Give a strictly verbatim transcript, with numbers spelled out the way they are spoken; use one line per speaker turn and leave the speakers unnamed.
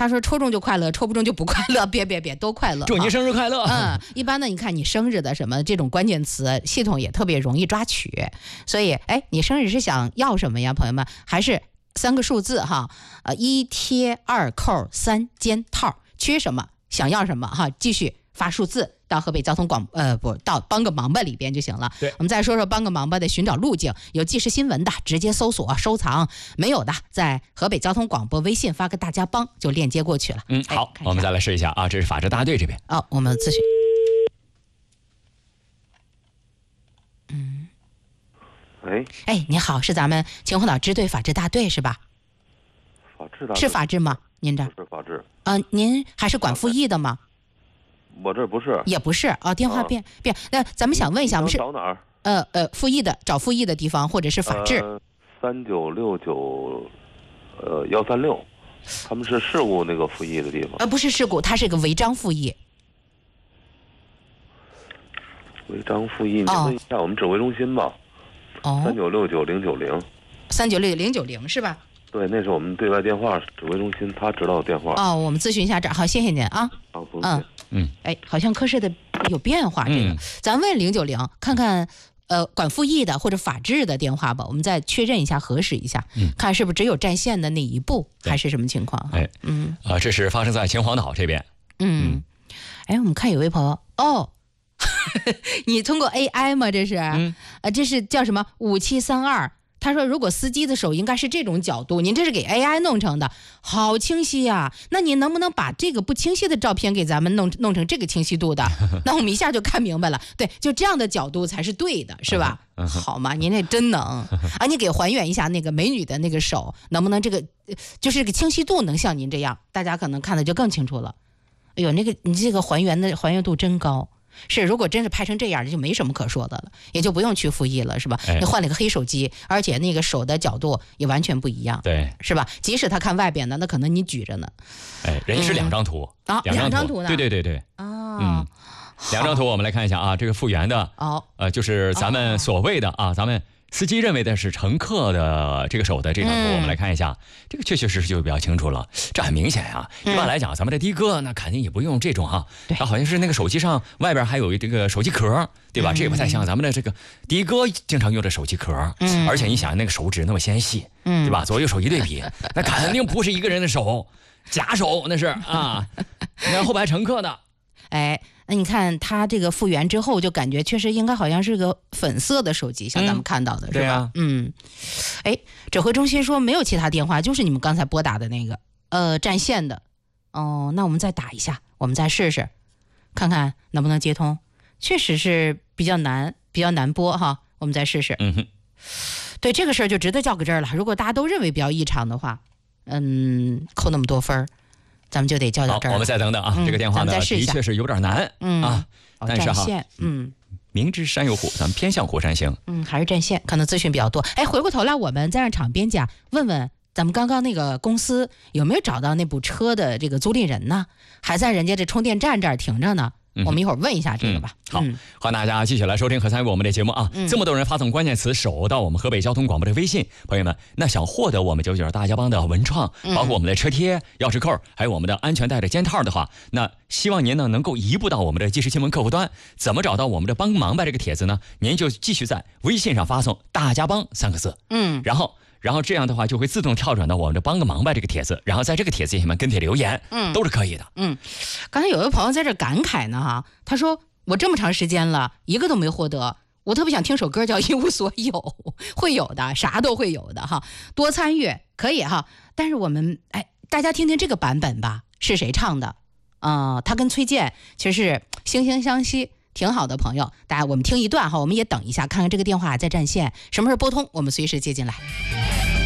他说抽中就快乐，抽不中就不快乐，别别别，都快乐。
祝您生日快乐。
嗯，一般呢，你看你生日的什么这种关键词，系统也特别容易抓取。所以，哎，你生日是想要什么呀，朋友们？还是三个数字哈？呃，一贴二扣三尖套，缺什么想要什么哈？继续发数字。到河北交通广呃不到帮个忙吧里边就行了。
对，
我们再说说帮个忙吧的寻找路径，有即时新闻的直接搜索收藏，没有的在河北交通广播微信发个大家帮就链接过去了。
嗯，好，
哎、
我们再来试一下啊，这是法制大队这边。
哦，我们咨询。嗯，
喂，
哎，你好，是咱们秦皇岛支队法制大队是吧？
法制大队
是法制吗？您这儿？
不是法制。
呃，您还是管复议的吗？
我这不是，
也不是哦，电话
啊
变变。那咱们想问一下，我们是
找哪儿？
呃呃，复议的找复议的地方，或者是法制？
三九六九，呃幺三六，他们是事故那个复议的地方。
呃，不是事故，它是个违章复议。
违章复议，你问一下我们指挥中心吧。
哦。
三九六九零九零。
三九六零九零是吧？
对，那是我们对外电话指挥中心，他知道的电话。
哦，我们咨询一下这儿，好，谢谢您啊。
啊，不用
嗯
嗯，
哎，好像科室的有变化，这个，
嗯、
咱问零九零，看看呃管复议的或者法制的电话吧，我们再确认一下，核实一下，
嗯，
看是不是只有占线的那一步，还是什么情况？
哎，
嗯，
啊、呃，这是发生在秦皇岛这边。
嗯，嗯哎，我们看有位朋友哦。你通过 A I 吗？这是，
嗯，
呃，这是叫什么五七三二？他说，如果司机的手应该是这种角度，您这是给 A I 弄成的，好清晰呀！那您能不能把这个不清晰的照片给咱们弄弄成这个清晰度的？那我们一下就看明白了。对，就这样的角度才是对的，是吧？
嗯、
好嘛，您这真能啊！你给还原一下那个美女的那个手，能不能这个就是这个清晰度能像您这样，大家可能看的就更清楚了。哎呦，那个你这个还原的还原度真高。是，如果真是拍成这样，就没什么可说的了，也就不用去复议了，是吧？
哎、
你换了个黑手机，而且那个手的角度也完全不一样，
对，
是吧？即使他看外边的，那可能你举着呢。
哎，人家是两张图、
嗯、啊，
两
张图呢？
对对对对。
哦，
嗯，两张图我们来看一下啊，这个复原的
哦，
呃，就是咱们所谓的啊，
哦、
咱们。司机认为的是乘客的这个手的这张图，
嗯、
我们来看一下，这个确确实实就比较清楚了。这很明显啊，一般来讲，咱们的的哥那肯定也不用这种哈，他好像是那个手机上外边还有这个手机壳，对吧？嗯、这也不太像咱们的这个的哥经常用的手机壳，
嗯、
而且你想那个手指那么纤细，
嗯、
对吧？左右手一对比，那肯定不是一个人的手，假手那是啊，那后排乘客的，
哎。那你看他这个复原之后，就感觉确实应该好像是个粉色的手机，像咱们看到的、
嗯、
是吧？
啊、
嗯，哎，指挥中心说没有其他电话，就是你们刚才拨打的那个，呃，占线的。哦，那我们再打一下，我们再试试，看看能不能接通。确实是比较难，比较难拨哈，我们再试试。
嗯哼，
对这个事儿就值得较个真儿了。如果大家都认为比较异常的话，嗯，扣那么多分儿。咱们就得较较真儿。
我们再等等啊，
嗯、
这个电话呢的确是有点难，
嗯
啊，但是哈，
嗯，
明知山有虎，咱们偏向虎山行。
嗯，还是占线，可能咨询比较多。哎，回过头来，我们再让场编辑啊问问咱们刚刚那个公司有没有找到那部车的这个租赁人呢？还在人家这充电站这儿停着呢。
嗯、
我们一会儿问一下这个吧。
嗯、好、
嗯，
欢迎大家继续来收听和参与我们的节目啊！
嗯、
这么多人发送关键词收到我们河北交通广播的微信，朋友们，那想获得我们九九大家帮的文创，包括我们的车贴、钥匙扣，还有我们的安全带的肩套的话，那希望您呢能够移步到我们的即时新闻客户端。怎么找到我们的帮忙吧这个帖子呢？您就继续在微信上发送“大家帮”三个字，
嗯，
然后。然后这样的话就会自动跳转到我们的帮个忙吧这个帖子，然后在这个帖子下面跟帖留言，
嗯，
都是可以的。
嗯，刚才有位朋友在这感慨呢哈，他说我这么长时间了，一个都没获得，我特别想听首歌叫《一无所有》，会有的，啥都会有的哈，多参与可以哈。但是我们哎，大家听听这个版本吧，是谁唱的？啊、呃，他跟崔健其实是惺惺相惜。挺好的朋友，大家我们听一段哈，我们也等一下，看看这个电话在占线，什么时候拨通，我们随时接进来。